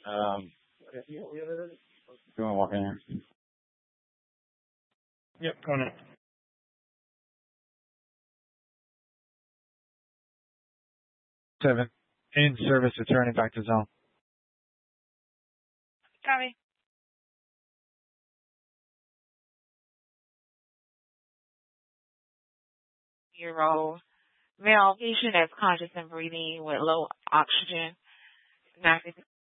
Um, you want to walk in here? Yep, going in. 7. In service, returning back to zone. Copy. Euro. Male patient that's conscious and breathing with low oxygen. 950.